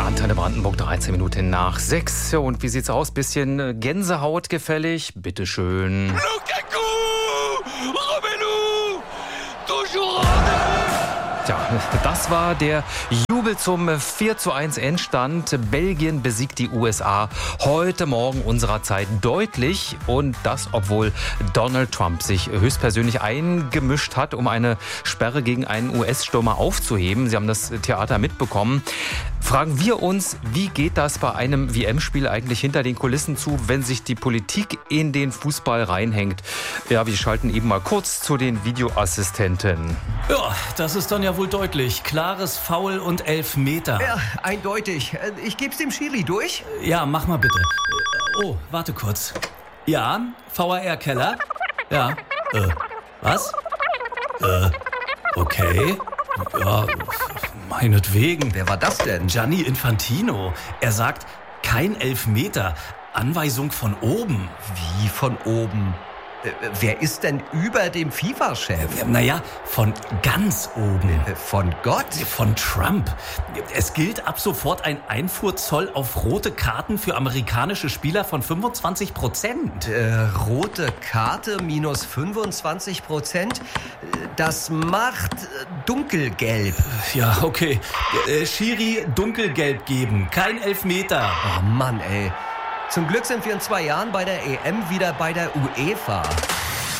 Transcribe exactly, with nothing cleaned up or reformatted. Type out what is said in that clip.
Antenne Brandenburg, dreizehn Minuten nach sechs. Ja, und wie sieht's aus? Bisschen Gänsehaut gefällig? Bitteschön. Lukaku! Romelu! Toujours! Tja, das war der Jubel zum vier zu eins Endstand. Belgien besiegt die U S A heute Morgen unserer Zeit deutlich. Und das, obwohl Donald Trump sich höchstpersönlich eingemischt hat, um eine Sperre gegen einen U S-Stürmer aufzuheben. Sie haben das Theater mitbekommen. Fragen wir uns, wie geht das bei einem W M-Spiel eigentlich hinter den Kulissen zu, wenn sich die Politik in den Fußball reinhängt? Ja, wir schalten eben mal kurz zu den Videoassistenten. Ja, das ist dann ja wohl deutlich. Klares Foul und Elfmeter. Ja, eindeutig. Ich geb's dem Schiri durch. Ja, mach mal bitte. Oh, warte kurz. Ja, V A R-Keller? Ja, äh, was? Äh, okay. Ja, meinetwegen. Wer war das denn? Gianni Infantino. Er sagt, kein Elfmeter. Anweisung von oben. Wie von oben? Äh, wer ist denn über dem FIFA-Chef? Naja, von ganz oben. Äh, von Gott? Von Trump. Es gilt ab sofort ein Einfuhrzoll auf rote Karten für amerikanische Spieler von fünfundzwanzig Prozent. Äh, rote Karte minus fünfundzwanzig Prozent? Das macht äh, dunkelgelb. Ja, okay. Äh, Schiri dunkelgelb geben. Kein Elfmeter. Oh Mann, ey. Zum Glück sind wir in zwei Jahren bei der E M wieder bei der UEFA.